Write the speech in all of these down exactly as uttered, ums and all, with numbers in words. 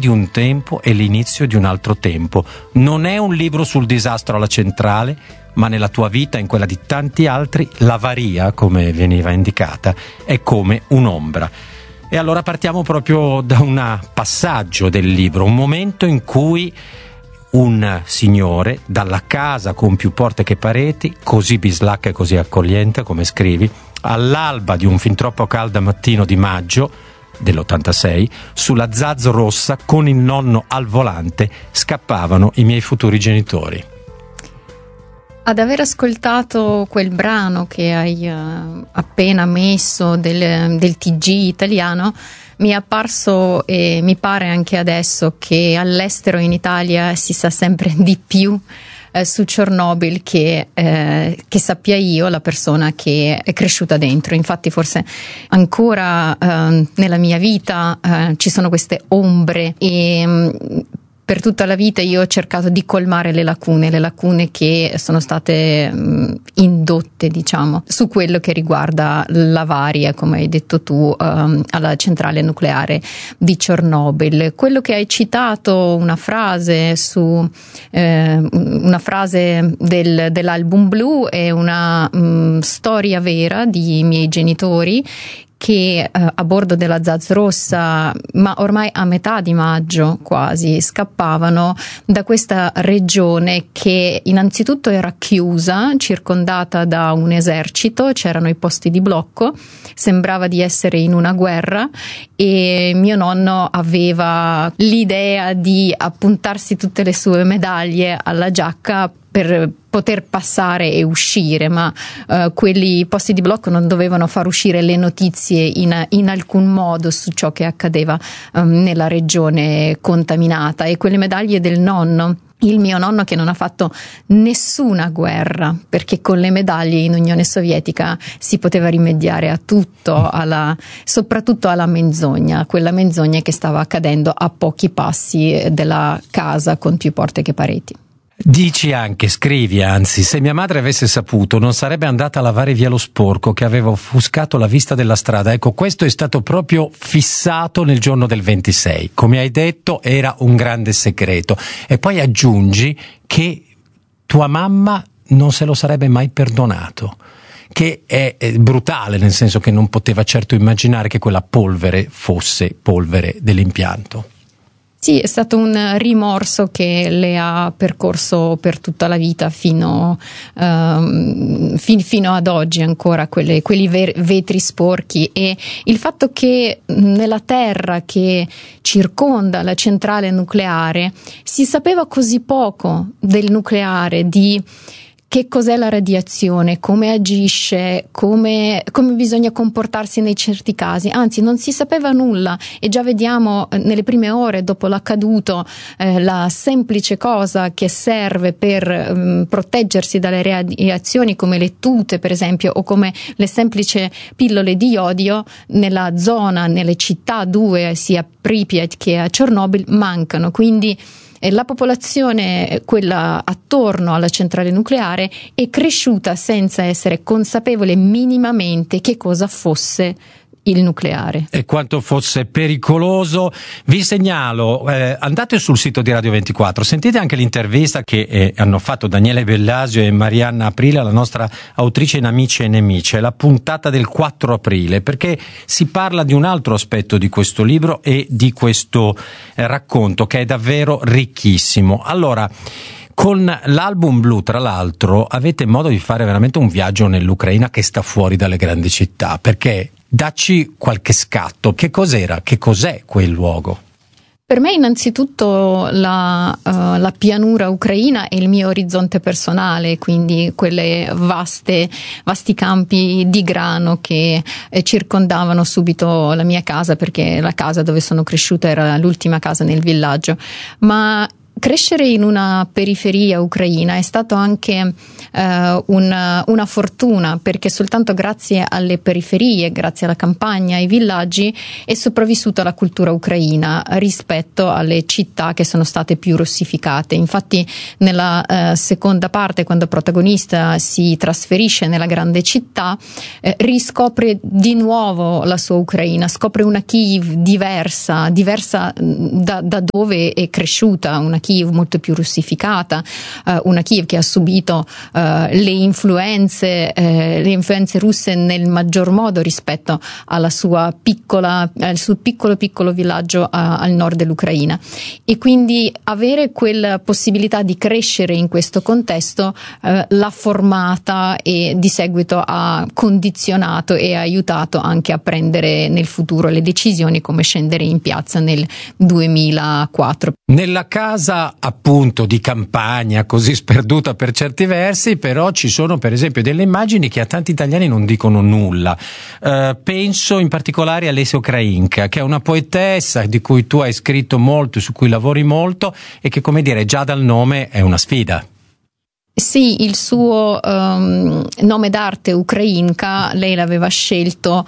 di un tempo e l'inizio di un altro tempo. Non è un libro sul disastro alla centrale, ma nella tua vita e in quella di tanti altri l'avaria, come veniva indicata, è come un'ombra. E allora partiamo proprio da un passaggio del libro, un momento in cui un signore, dalla casa con più porte che pareti, così bislacca e così accogliente come scrivi, all'alba di un fin troppo caldo mattino di maggio dell'ottantasei, sulla Zaz rossa con il nonno al volante scappavano i miei futuri genitori. Ad aver ascoltato quel brano che hai uh, appena messo del, del T G italiano, mi è apparso e mi pare anche adesso che all'estero in Italia si sa sempre di più eh, su Chernobyl che, eh, che sappia io, la persona che è cresciuta dentro. Infatti forse ancora eh, nella mia vita eh, ci sono queste ombre e mh, per tutta la vita io ho cercato di colmare le lacune, le lacune che sono state mh, indotte, diciamo, su quello che riguarda l'avaria, come hai detto tu, um, alla centrale nucleare di Chernobyl. Quello che hai citato, una frase su eh, una frase del, dell'album blu, è una mh, storia vera di miei genitori che eh, a bordo della Zaz rossa, ma ormai a metà di maggio quasi, scappavano da questa regione che innanzitutto era chiusa, circondata da un esercito, c'erano i posti di blocco, sembrava di essere in una guerra, e mio nonno aveva l'idea di appuntarsi tutte le sue medaglie alla giacca per poter passare e uscire, ma uh, quelli posti di blocco non dovevano far uscire le notizie in, in alcun modo su ciò che accadeva um, nella regione contaminata. E quelle medaglie del nonno, il mio nonno che non ha fatto nessuna guerra, perché con le medaglie in Unione Sovietica si poteva rimediare a tutto, alla, soprattutto alla menzogna, quella menzogna che stava accadendo a pochi passi della casa con più porte che pareti. Dici anche, scrivi anzi, se mia madre avesse saputo non sarebbe andata a lavare via lo sporco che aveva offuscato la vista della strada. Ecco, questo è stato proprio fissato nel giorno del ventisei. Come hai detto, era un grande segreto. E poi aggiungi che tua mamma non se lo sarebbe mai perdonato, che è brutale, nel senso che non poteva certo immaginare che quella polvere fosse polvere dell'impianto. Sì, è stato un rimorso che le ha percorso per tutta la vita fino, um, fin, fino ad oggi ancora, quelle, quelli ver- vetri sporchi, e il fatto che nella terra che circonda la centrale nucleare si sapeva così poco del nucleare, di che cos'è la radiazione, come agisce, come, come bisogna comportarsi nei certi casi. Anzi, non si sapeva nulla, e già vediamo eh, nelle prime ore dopo l'accaduto eh, la semplice cosa che serve per um, proteggersi dalle radiazioni, come le tute per esempio, o come le semplici pillole di iodio, nella zona, nelle città due, sia a Pripyat che a Chernobyl, mancano. Quindi la popolazione, quella attorno alla centrale nucleare, è cresciuta senza essere consapevole minimamente che cosa fosse il nucleare e quanto fosse pericoloso. Vi segnalo, eh, andate sul sito di Radio ventiquattro, sentite anche l'intervista che eh, hanno fatto Daniele Bellasio e Marianna Aprile, la nostra autrice in Amici e Nemici. È la puntata del quattro aprile, perché si parla di un altro aspetto di questo libro e di questo eh, racconto, che è davvero ricchissimo. Allora, con l'album blu, tra l'altro, avete modo di fare veramente un viaggio nell'Ucraina che sta fuori dalle grandi città, perché dacci qualche scatto. Che cos'era? Che cos'è quel luogo? Per me innanzitutto la, uh, la pianura ucraina è il mio orizzonte personale, quindi quelle vaste, vasti campi di grano che eh, circondavano subito la mia casa, perché la casa dove sono cresciuta era l'ultima casa nel villaggio. Ma crescere in una periferia ucraina è stato anche eh, una, una fortuna, perché soltanto grazie alle periferie, grazie alla campagna, ai villaggi, è sopravvissuta la cultura ucraina rispetto alle città che sono state più rossificate. Infatti nella eh, seconda parte, quando il protagonista si trasferisce nella grande città, eh, riscopre di nuovo la sua Ucraina, scopre una Kiev diversa, diversa da, da dove è cresciuta, una Kiev molto più russificata, eh, una Kiev che ha subito eh, le influenze, eh, le influenze russe nel maggior modo rispetto alla sua piccola, al suo piccolo piccolo villaggio a, al nord dell'Ucraina. E quindi avere quella possibilità di crescere in questo contesto eh, l'ha formata e di seguito ha condizionato e ha aiutato anche a prendere nel futuro le decisioni, come scendere in piazza nel duemilaquattro. Nella casa appunto di campagna, così sperduta per certi versi, però ci sono per esempio delle immagini che a tanti italiani non dicono nulla. Uh, penso in particolare a Lesia Ukrainka, che è una poetessa di cui tu hai scritto molto, su cui lavori molto, e che, come dire, già dal nome è una sfida. Sì, il suo um, nome d'arte Ukrainka lei l'aveva scelto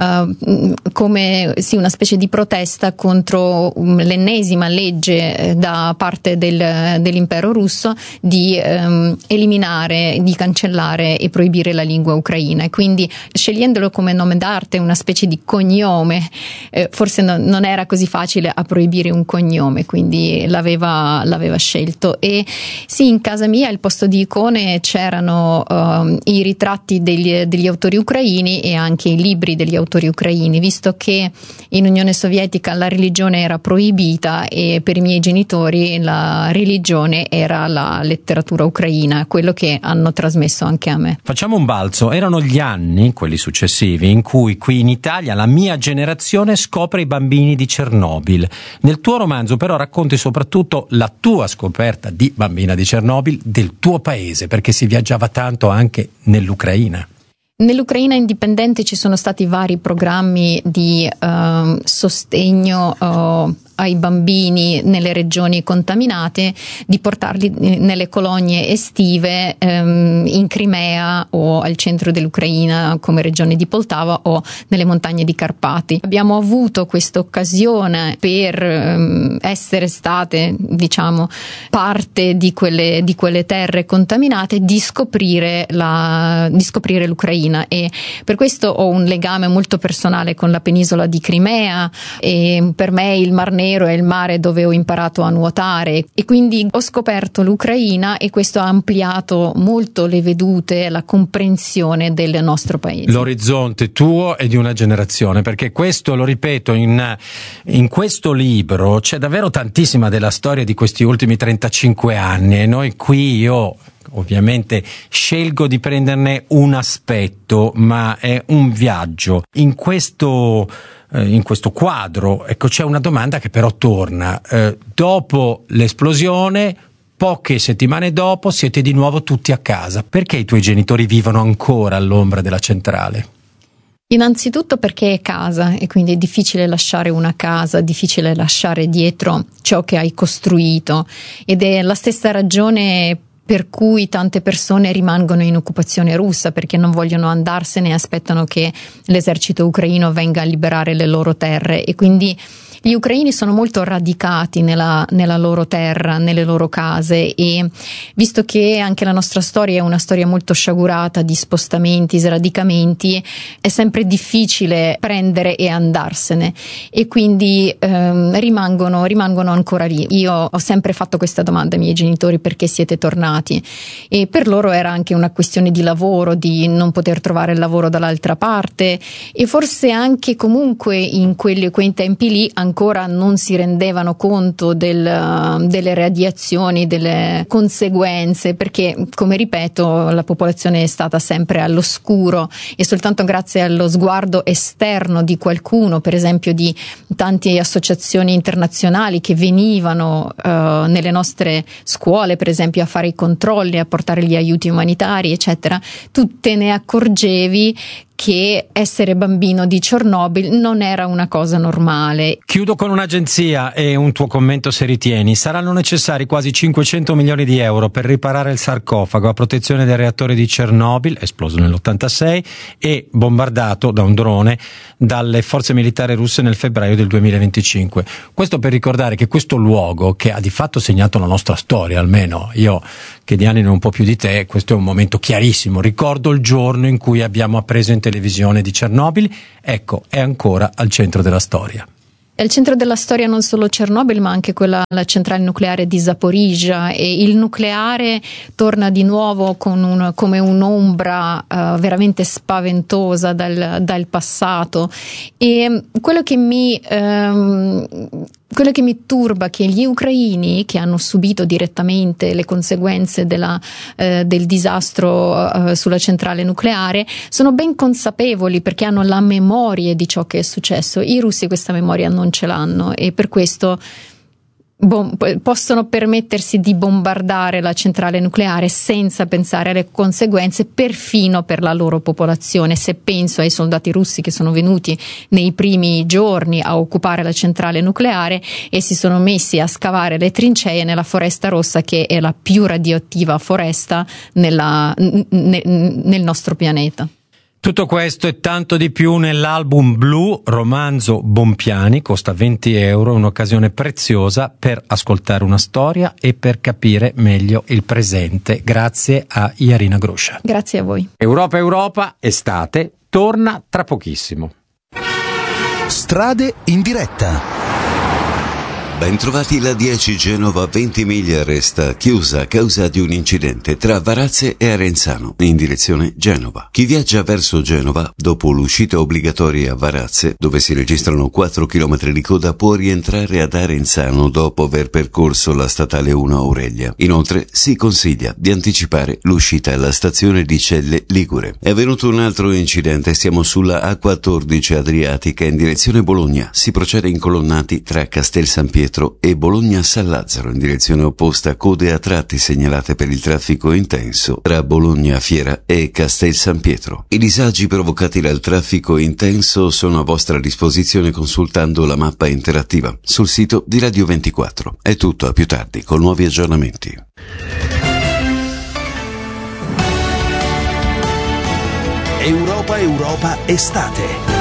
uh, come sì, una specie di protesta contro um, l'ennesima legge da parte del, dell'impero russo di um, eliminare, di cancellare e proibire la lingua ucraina, e quindi scegliendolo come nome d'arte, una specie di cognome, eh, forse no, non era così facile a proibire un cognome, quindi l'aveva, l'aveva scelto. E sì, in casa mia il posto di icone c'erano uh, i ritratti degli, degli autori ucraini e anche i libri degli autori ucraini, visto che in Unione Sovietica la religione era proibita e per i miei genitori la religione era la letteratura ucraina, quello che hanno trasmesso anche a me. Facciamo un balzo, erano gli anni, quelli successivi, in cui qui in Italia la mia generazione scopre i bambini di Chernobyl. Nel tuo romanzo però racconti soprattutto la tua scoperta di bambina di Chernobyl, del tuo paese, perché si viaggiava tanto anche nell'Ucraina. Nell'Ucraina indipendente ci sono stati vari programmi di uh, sostegno uh, ai bambini nelle regioni contaminate, di portarli nelle colonie estive um, in Crimea o al centro dell'Ucraina come regione di Poltava o nelle montagne di Carpati. Abbiamo avuto questa occasione per um, essere state, diciamo, parte di quelle, di quelle terre contaminate, di scoprire, la, di scoprire l'Ucraina, e per questo ho un legame molto personale con la penisola di Crimea, e per me il Mar Nero è il mare dove ho imparato a nuotare, e quindi ho scoperto l'Ucraina, e questo ha ampliato molto le vedute, la comprensione del nostro paese. L'orizzonte tuo e di una generazione, perché questo, lo ripeto, in, in questo libro c'è davvero tantissima della storia di questi ultimi trentacinque anni, e noi qui, io ovviamente scelgo di prenderne un aspetto, ma è un viaggio. In questo in questo quadro, ecco, c'è una domanda che però torna. Eh, dopo l'esplosione, poche settimane dopo, siete di nuovo tutti a casa. Perché i tuoi genitori vivono ancora all'ombra della centrale? Innanzitutto perché è casa, e quindi è difficile lasciare una casa, difficile lasciare dietro ciò che hai costruito, ed è la stessa ragione per cui tante persone rimangono in occupazione russa, perché non vogliono andarsene e aspettano che l'esercito ucraino venga a liberare le loro terre. E quindi gli ucraini sono molto radicati nella, nella loro terra, nelle loro case, e visto che anche la nostra storia è una storia molto sciagurata di spostamenti, sradicamenti, è sempre difficile prendere e andarsene, e quindi ehm, rimangono, rimangono ancora lì. Io ho sempre fatto questa domanda ai miei genitori: perché siete tornati? E per loro era anche una questione di lavoro, di non poter trovare il lavoro dall'altra parte, e forse anche comunque in quelli, quei tempi lì ancora non si rendevano conto del, delle radiazioni, delle conseguenze, perché, come ripeto, la popolazione è stata sempre all'oscuro, e soltanto grazie allo sguardo esterno di qualcuno, per esempio di tante associazioni internazionali che venivano uh, nelle nostre scuole, per esempio, a fare i controlli, a portare gli aiuti umanitari, eccetera, tu te ne accorgevi che essere bambino di Chernobyl non era una cosa normale. Chiudo con un'agenzia e un tuo commento se ritieni. Saranno necessari quasi cinquecento milioni di euro per riparare il sarcofago a protezione del reattore di Chernobyl, esploso nell'ottantasei e bombardato da un drone dalle forze militari russe nel febbraio del duemilaventicinque. Questo per ricordare che questo luogo, che ha di fatto segnato la nostra storia, almeno io che di anni ne ho un po' più di te, questo è un momento chiarissimo. Ricordo il giorno in cui abbiamo appreso in televisione di Chernobyl, ecco, è ancora al centro della storia. È al centro della storia non solo Chernobyl, ma anche quella, la centrale nucleare di Zaporizhzhia, e il nucleare torna di nuovo con un, come un'ombra uh, veramente spaventosa dal, dal passato. E quello che mi um, quello che mi turba è che gli ucraini, che hanno subito direttamente le conseguenze della, eh, del disastro eh, sulla centrale nucleare, sono ben consapevoli, perché hanno la memoria di ciò che è successo. I russi questa memoria non ce l'hanno, e per questo bom- possono permettersi di bombardare la centrale nucleare senza pensare alle conseguenze, perfino per la loro popolazione. Se penso ai soldati russi che sono venuti nei primi giorni a occupare la centrale nucleare e si sono messi a scavare le trincee nella foresta rossa, che è la più radioattiva foresta nella, n- n- nel nostro pianeta. Tutto questo e tanto di più nell'album Blu, romanzo Bompiani, costa venti euro, un'occasione preziosa per ascoltare una storia e per capire meglio il presente. Grazie a Jarina Grusha. Grazie a voi. Europa Europa, estate, torna tra pochissimo. Strade in diretta. Bentrovati, la dieci Genova Ventimiglia resta chiusa a causa di un incidente tra Varazze e Arenzano in direzione Genova. Chi viaggia verso Genova dopo l'uscita obbligatoria a Varazze, dove si registrano quattro chilometri di coda, può rientrare ad Arenzano dopo aver percorso la statale uno Aurelia. Inoltre si consiglia di anticipare l'uscita alla stazione di Celle Ligure. È avvenuto un altro incidente, siamo sulla A quattordici Adriatica in direzione Bologna. Si procede incolonnati tra Castel San Pietro e Bologna San Lazzaro in direzione opposta, code a tratti segnalate per il traffico intenso tra Bologna Fiera e Castel San Pietro. I disagi provocati dal traffico intenso sono a vostra disposizione consultando la mappa interattiva sul sito di Radio ventiquattro. È tutto, a più tardi con nuovi aggiornamenti. Europa Europa estate.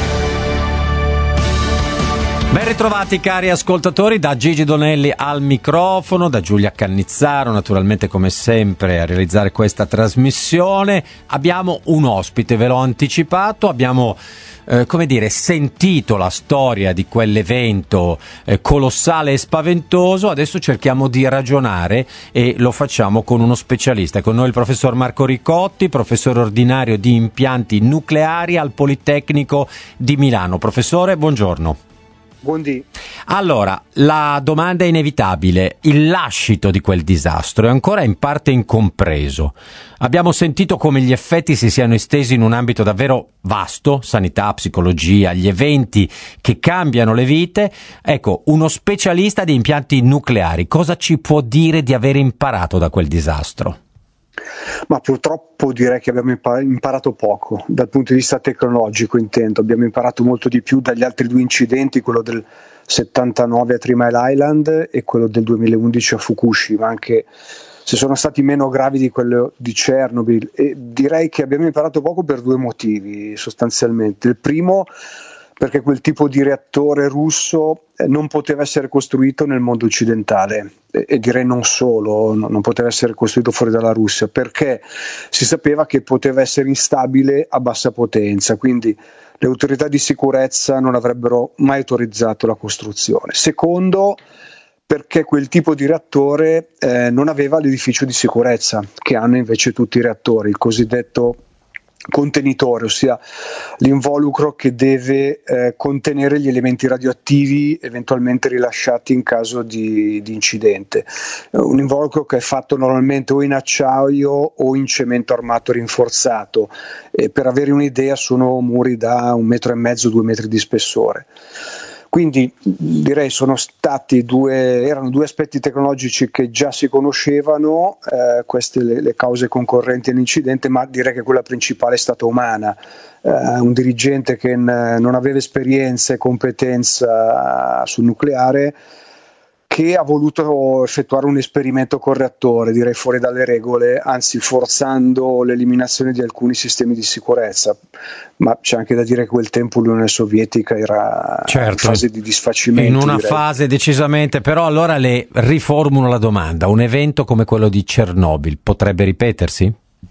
Ben ritrovati cari ascoltatori, da Gigi Donelli al microfono, da Giulia Cannizzaro naturalmente come sempre a realizzare questa trasmissione. Abbiamo un ospite, ve l'ho anticipato, abbiamo eh, come dire sentito la storia di quell'evento eh, colossale e spaventoso. Adesso cerchiamo di ragionare e lo facciamo con uno specialista. È con noi il professor Marco Ricotti, professore ordinario di impianti nucleari al Politecnico di Milano. Professore, buongiorno. Buondì. Allora, la domanda è inevitabile. Il lascito di quel disastro è ancora in parte incompreso. Abbiamo sentito come gli effetti si siano estesi in un ambito davvero vasto, sanità, psicologia, gli eventi che cambiano le vite. Ecco, uno specialista di impianti nucleari, cosa ci può dire di aver imparato da quel disastro? Ma purtroppo direi che abbiamo imparato poco dal punto di vista tecnologico, intendo. Abbiamo imparato molto di più dagli altri due incidenti, quello del settantanove a Three Mile Island e quello del duemilaundici a Fukushima, anche se sono stati meno gravi di quello di Chernobyl. E direi che abbiamo imparato poco per due motivi sostanzialmente. Il primo, perché quel tipo di reattore russo non poteva essere costruito nel mondo occidentale, e direi non solo, non poteva essere costruito fuori dalla Russia, perché si sapeva che poteva essere instabile a bassa potenza, quindi le autorità di sicurezza non avrebbero mai autorizzato la costruzione. Secondo, perché quel tipo di reattore eh, non aveva l'edificio di sicurezza che hanno invece tutti i reattori, il cosiddetto contenitore, ossia l'involucro che deve eh, contenere gli elementi radioattivi eventualmente rilasciati in caso di, di incidente. Un involucro che è fatto normalmente o in acciaio o in cemento armato rinforzato, e per avere un'idea sono muri da un metro e mezzo, due metri di spessore. Quindi direi sono stati due, erano due aspetti tecnologici che già si conoscevano, eh, queste le, le cause concorrenti all'incidente, ma direi che quella principale è stata umana. Eh, un dirigente che n- non aveva esperienza e competenza sul nucleare, che ha voluto effettuare un esperimento con reattore, direi fuori dalle regole, anzi forzando l'eliminazione di alcuni sistemi di sicurezza. Ma c'è anche da dire che quel tempo l'Unione Sovietica era certo, in fase di disfacimento. In una direi. fase decisamente, però allora le riformulo la domanda: un evento come quello di Chernobyl potrebbe ripetersi?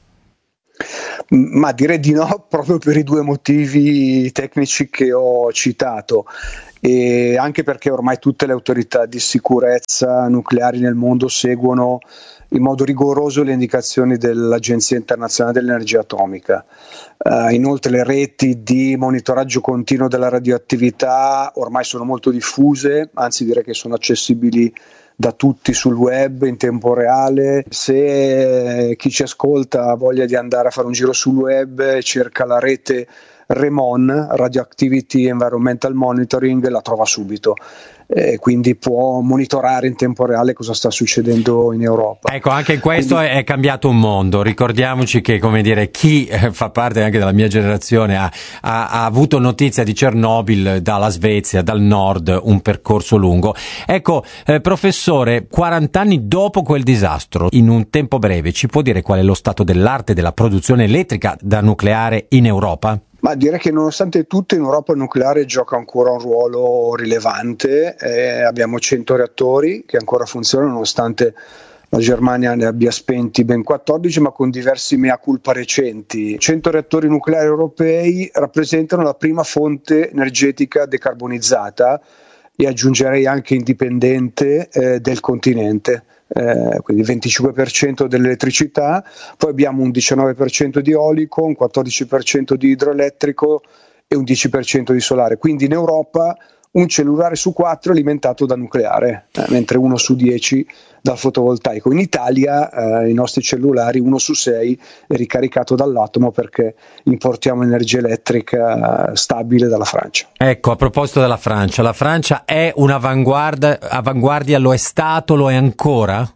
Ma direi di no, proprio per i due motivi tecnici che ho citato, e anche perché ormai tutte le autorità di sicurezza nucleari nel mondo seguono in modo rigoroso le indicazioni dell'Agenzia Internazionale dell'Energia Atomica. Uh, inoltre le reti di monitoraggio continuo della radioattività ormai sono molto diffuse, anzi direi che sono accessibili da tutti sul web in tempo reale. Se chi ci ascolta ha voglia di andare a fare un giro sul web, cerca la rete REMON, Radioactivity Environmental Monitoring, la trova subito, eh, quindi può monitorare in tempo reale cosa sta succedendo in Europa. Ecco, anche in questo quindi... è cambiato un mondo. Ricordiamoci che, come dire, chi fa parte anche della mia generazione ha, ha, ha avuto notizia di Chernobyl dalla Svezia, dal nord, un percorso lungo. Ecco, eh, professore, quaranta anni dopo quel disastro, in un tempo breve, ci può dire qual è lo stato dell'arte della produzione elettrica da nucleare in Europa? Ma direi che nonostante tutto in Europa il nucleare gioca ancora un ruolo rilevante, eh, abbiamo cento reattori che ancora funzionano nonostante la Germania ne abbia spenti ben quattordici, ma con diversi mea culpa recenti. cento reattori nucleari europei rappresentano la prima fonte energetica decarbonizzata e aggiungerei anche indipendente eh, del continente. Eh, quindi venticinque per cento dell'elettricità, poi abbiamo un diciannove per cento di eolico, un quattordici per cento di idroelettrico e un dieci per cento di solare. Quindi in Europa un cellulare su quattro è alimentato da nucleare, eh, mentre uno su dieci dal fotovoltaico. In Italia eh, i nostri cellulari uno su sei è ricaricato dall'atomo perché importiamo energia elettrica stabile dalla Francia. Ecco, a proposito della Francia, la Francia è un'avanguardia, avanguardia, lo è stato, lo è ancora?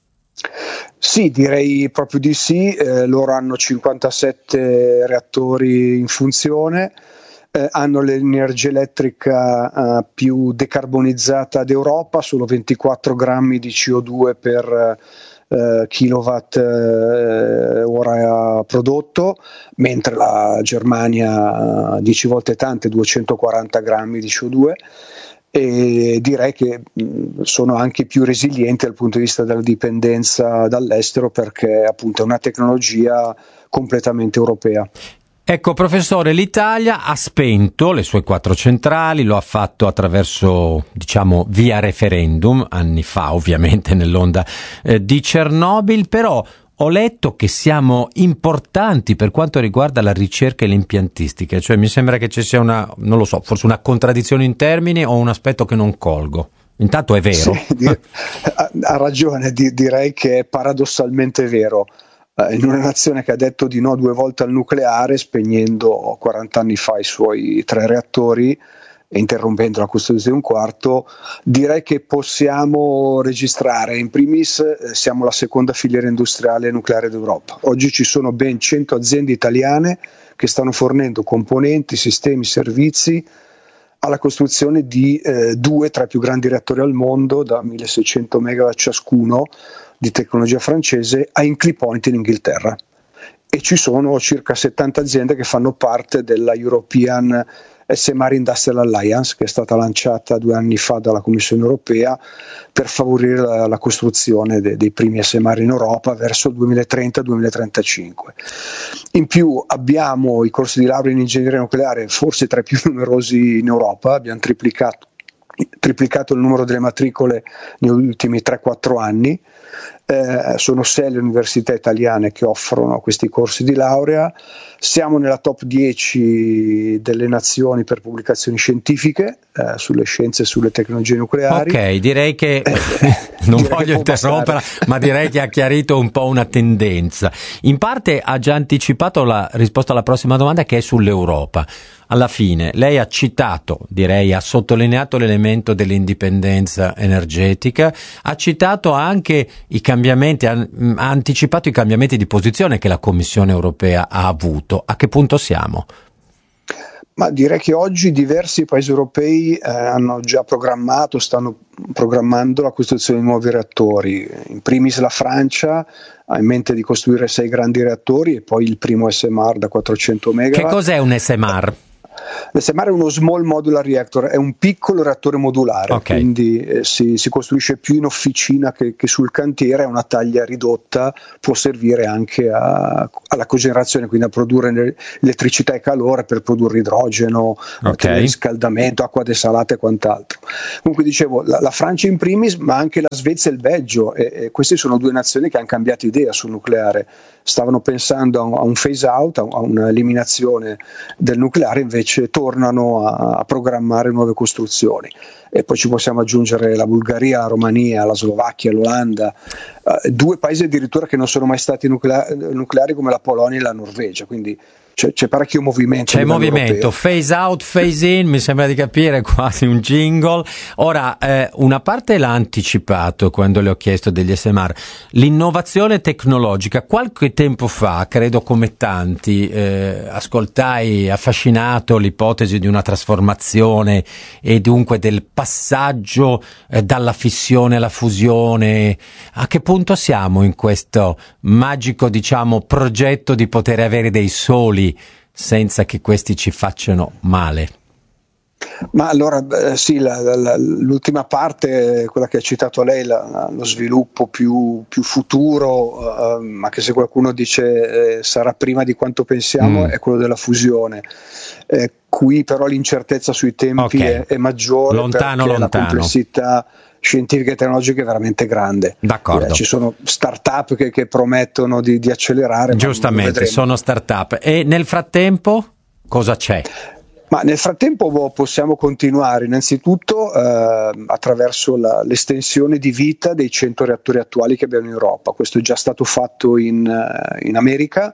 Sì, direi proprio di sì, eh, loro hanno cinquantasette reattori in funzione. Eh, hanno l'energia elettrica uh, più decarbonizzata d'Europa, solo ventiquattro grammi di C O due per uh, kilowatt uh, ora prodotto, mentre la Germania uh, dieci volte tante, duecentoquaranta grammi di C O due, e direi che mh, sono anche più resilienti dal punto di vista della dipendenza dall'estero, perché appunto è una tecnologia completamente europea. Ecco, professore, l'Italia ha spento le sue quattro centrali, lo ha fatto attraverso, diciamo, via referendum, anni fa ovviamente nell'onda eh, di Chernobyl, però ho letto che siamo importanti per quanto riguarda la ricerca e l'impiantistica, cioè mi sembra che ci sia una, non lo so, forse una contraddizione in termini o un aspetto che non colgo. Intanto è vero. Sì, ha, ha ragione, di, direi che è paradossalmente vero. In una nazione che ha detto di no due volte al nucleare, spegnendo quaranta anni fa i suoi tre reattori e interrompendo la costruzione di un quarto, direi che possiamo registrare. In primis eh, siamo la seconda filiera industriale nucleare d'Europa. Oggi ci sono ben cento aziende italiane che stanno fornendo componenti, sistemi, servizi alla costruzione di eh, due tra i più grandi reattori al mondo, da milleseicento megawatt ciascuno, di tecnologia francese, a Hinkley Point in Inghilterra. E ci sono circa settanta aziende che fanno parte della European S M R Industrial Alliance, che è stata lanciata due anni fa dalla Commissione Europea per favorire la, la costruzione de, dei primi S M R in Europa verso il duemilatrenta duemilatrentacinque. In più abbiamo i corsi di laurea in ingegneria nucleare forse tra i più numerosi in Europa, abbiamo triplicato triplicato il numero delle matricole negli ultimi tre quattro anni. Eh, sono sei le università italiane che offrono questi corsi di laurea. Siamo nella top dieci delle nazioni per pubblicazioni scientifiche eh, sulle scienze e sulle tecnologie nucleari. Ok, direi che non voglio interromperla, ma direi che ha chiarito un po' una tendenza. In parte ha già anticipato la risposta alla prossima domanda, che è sull'Europa. Alla fine lei ha citato, direi ha sottolineato l'elemento dell'indipendenza energetica, ha citato anche i cambiamenti, ha, ha anticipato i cambiamenti di posizione che la Commissione europea ha avuto. A che punto siamo? Ma direi che oggi diversi paesi europei eh, hanno già programmato, stanno programmando la costruzione di nuovi reattori. In primis la Francia ha in mente di costruire sei grandi reattori e poi il primo S M R da quattrocento megawatt. Che cos'è un S M R? L'S M R è uno Small Modular Reactor, è un piccolo reattore modulare, okay. Quindi eh, si, si costruisce più in officina che, che sul cantiere, è una taglia ridotta, può servire anche a, alla cogenerazione, quindi a produrre elettricità e calore per produrre idrogeno, okay. riscaldamento, acqua desalata e quant'altro. Comunque dicevo, la, la Francia in primis, ma anche la Svezia e il Belgio, e, e queste sono due nazioni che hanno cambiato idea sul nucleare. Stavano pensando a un, a un phase out, a, a un'eliminazione del nucleare, invece tornano a, a programmare nuove costruzioni. E poi ci possiamo aggiungere la Bulgaria, la Romania, la Slovacchia, l'Olanda, eh, due paesi addirittura che non sono mai stati nucleari, nucleari come la Polonia e la Norvegia, quindi c'è, c'è parecchio movimento. C'è movimento, europeo. Phase out, phase in, mi sembra di capire quasi un jingle. Ora, eh, una parte l'ha anticipato quando le ho chiesto degli S M R, l'innovazione tecnologica. Qualche tempo fa, credo come tanti, eh, ascoltai affascinato l'ipotesi di una trasformazione e dunque del passaggio eh, dalla fissione alla fusione. A che punto siamo in questo magico, diciamo, progetto di poter avere dei soli senza che questi ci facciano male? Ma allora eh, sì, la, la, l'ultima parte, quella che ha citato lei, la, lo sviluppo più, più futuro, eh, ma che se qualcuno dice eh, sarà prima di quanto pensiamo, mm. è quello della fusione. Eh, qui però l'incertezza sui tempi okay. è, è maggiore, lontano, perché lontano. la complessità scientifica e tecnologica è veramente grande. D'accordo. Eh, ci sono start-up che, che promettono di, di accelerare. Giustamente, sono start-up. E nel frattempo cosa c'è? Ma nel frattempo possiamo continuare innanzitutto eh, attraverso la, l'estensione di vita dei cento reattori attuali che abbiamo in Europa. Questo è già stato fatto in, in America,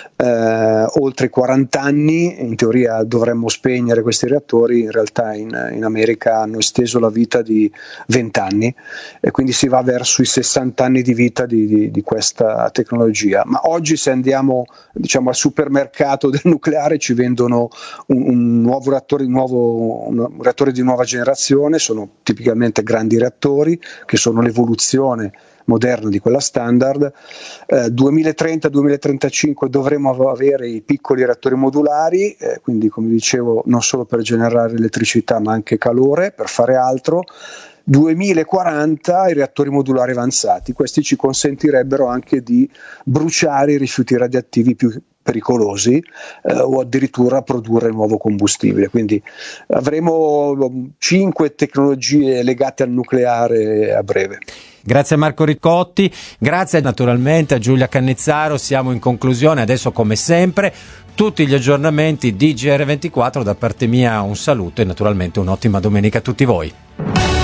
eh, oltre quaranta anni, in teoria dovremmo spegnere questi reattori, in realtà in, in America hanno esteso la vita di venti anni e quindi si va verso i sessanta anni di vita di, di, di questa tecnologia. Ma oggi se andiamo diciamo, al supermercato del nucleare ci vendono un, un nuovo reattore, nuovo, un reattore di nuova generazione, sono tipicamente grandi reattori che sono l'evoluzione moderna di quella standard. eh, duemilatrenta duemilatrentacinque dovremo avere i piccoli reattori modulari, eh, quindi come dicevo non solo per generare elettricità ma anche calore, per fare altro. duemilaquaranta i reattori modulari avanzati, questi ci consentirebbero anche di bruciare i rifiuti radioattivi più pericolosi eh, o addirittura produrre nuovo combustibile, quindi avremo cinque tecnologie legate al nucleare a breve. Grazie a Marco Ricotti, grazie naturalmente a Giulia Cannizzaro. Siamo in conclusione, adesso come sempre tutti gli aggiornamenti di G R ventiquattro. Da parte mia un saluto e naturalmente un'ottima domenica a tutti voi.